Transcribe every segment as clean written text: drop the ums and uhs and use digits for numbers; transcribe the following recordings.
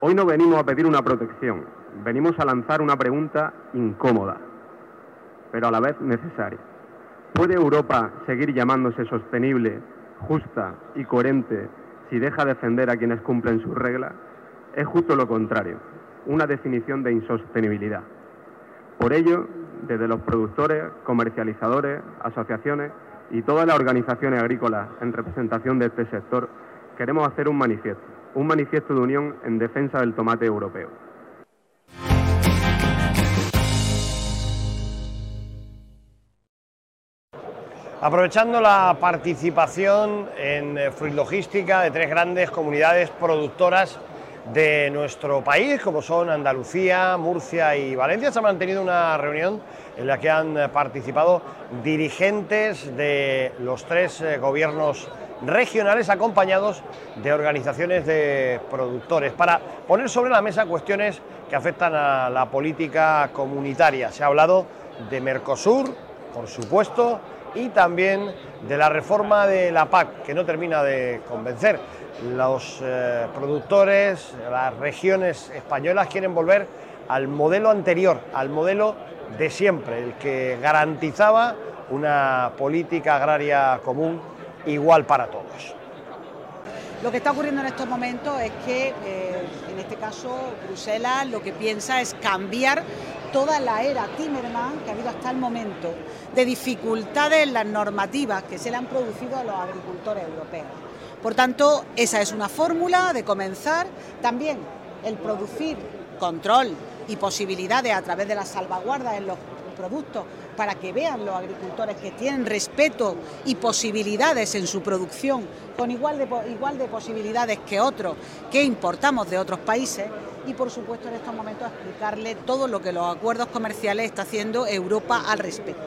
Hoy no venimos a pedir una protección, venimos a lanzar una pregunta incómoda, pero a la vez necesaria. ¿Puede Europa seguir llamándose sostenible, justa y coherente si deja de defender a quienes cumplen sus reglas? Es justo lo contrario, una definición de insostenibilidad. Por ello, desde los productores, comercializadores, asociaciones y todas las organizaciones agrícolas en representación de este sector, queremos hacer un manifiesto de unión en defensa del tomate europeo. Aprovechando la participación en Fruit Logística de tres grandes comunidades productoras de nuestro país, como son Andalucía, Murcia y Valencia, se ha mantenido una reunión en la que han participado dirigentes de los tres gobiernos regionales, acompañados de organizaciones de productores, para poner sobre la mesa cuestiones que afectan a la política comunitaria. Se ha hablado de Mercosur, por supuesto, y también de la reforma de la PAC, que no termina de convencer. Los productores, las regiones españolas quieren volver al modelo anterior, al modelo de siempre, el que garantizaba una política agraria común igual para todos. Lo que está ocurriendo en estos momentos es que, en este caso, Bruselas lo que piensa es cambiar toda la era Timmermans que ha habido hasta el momento de dificultades en las normativas que se le han producido a los agricultores europeos. Por tanto, esa es una fórmula de comenzar. También el producir control y posibilidades a través de las salvaguardas en los productos para que vean los agricultores que tienen respeto y posibilidades en su producción con igual de posibilidades que otros que importamos de otros países, y por supuesto en estos momentos explicarle todo lo que los acuerdos comerciales está haciendo Europa al respecto.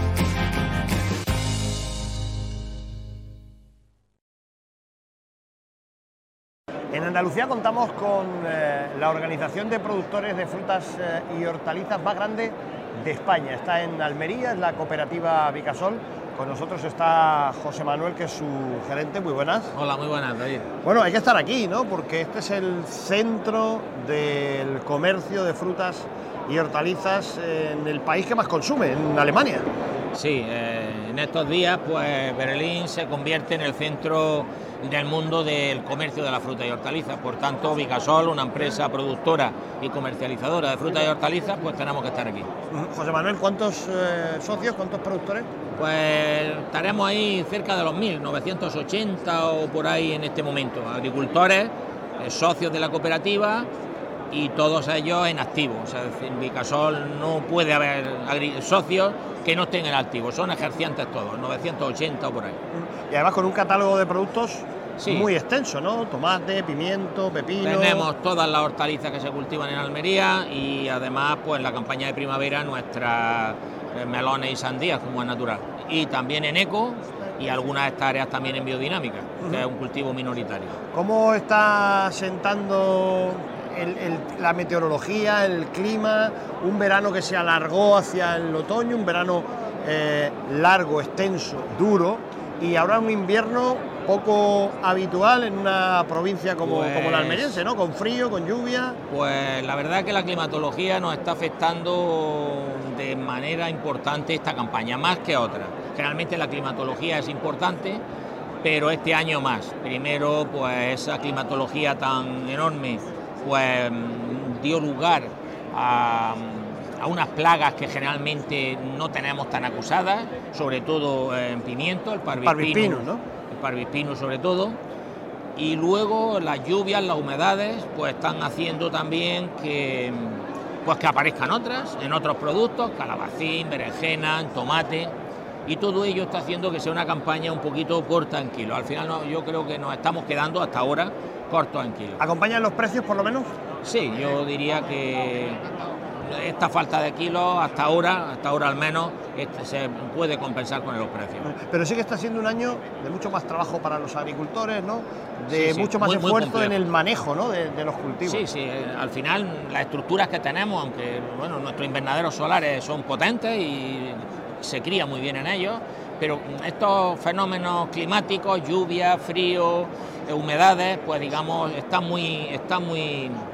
En Andalucía contamos con la organización de productores de frutas y hortalizas más grande de España. Está en Almería, es la cooperativa Vicasol. Con nosotros está José Manuel, que es su gerente. Muy buenas. Hola, muy buenas, David. Bueno, hay que estar aquí, ¿no? Porque este es el centro del comercio de frutas y hortalizas en el país que más consume, en Alemania. Sí, en estos días, pues Berlín se convierte en el centro del mundo del comercio de la fruta y hortalizas. Por tanto, Vicasol, una empresa productora y comercializadora de frutas y hortalizas, pues tenemos que estar aquí. José Manuel, ¿cuántos socios, cuántos productores? Pues estaremos ahí cerca de los 1.980 o por ahí en este momento. Agricultores, socios de la cooperativa y todos ellos en activo. O sea, en Vicasol no puede haber socios que no estén en activo, son ejercientes todos, 980 o por ahí. Y además con un catálogo de productos sí, muy extenso, ¿no? Tomate, pimiento, pepino. Tenemos todas las hortalizas que se cultivan en Almería y además pues en la campaña de primavera nuestras melones y sandías, como es natural. Y también en eco y algunas hectáreas también en biodinámica, que es un cultivo minoritario. ¿Cómo está sentando la meteorología, el clima? Un verano que se alargó hacia el otoño, un verano largo, extenso, duro, y ahora un invierno poco habitual en una provincia como la almeriense, ¿no? Con frío, con lluvia. Pues la verdad es que la climatología nos está afectando de manera importante esta campaña, más que otra. Generalmente la climatología es importante, pero este año más. Primero, pues esa climatología tan enorme pues dio lugar a unas plagas que generalmente no tenemos tan acusadas, sobre todo en pimiento, el parvispino, ¿no? El parvispino sobre todo, y luego las lluvias, las humedades, pues están haciendo también que aparezcan otras, en otros productos, calabacín, berenjena, tomate, y todo ello está haciendo que sea una campaña un poquito corta en kilos. Al final yo creo que nos estamos quedando hasta ahora cortos en kilos. ¿Acompañan los precios por lo menos? Sí, yo diría que esta falta de kilos hasta ahora al menos se puede compensar con los precios. Pero sí que está siendo un año de mucho más trabajo para los agricultores, ¿no? De sí, mucho más muy esfuerzo complejo en el manejo, ¿no? de los cultivos. Sí, al final las estructuras que tenemos, aunque bueno, nuestros invernaderos solares son potentes y se cría muy bien en ellos, pero estos fenómenos climáticos, lluvia, frío, humedades, pues digamos, están muy